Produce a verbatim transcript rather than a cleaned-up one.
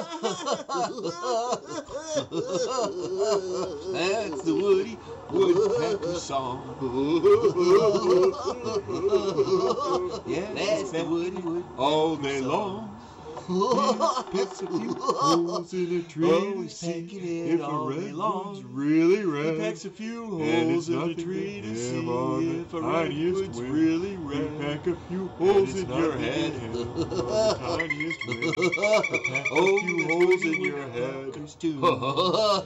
That's the Woody Woodpecker song. Yeah, that's the Woody Woodpecker all day long. He picks a few holes in a tree to see if a redwood's really red. He pecks a few holes in a tree to see if a redwood's really red. You peck a few holes in your head. The tiniest wind. Peck a few holes in your head. There's two.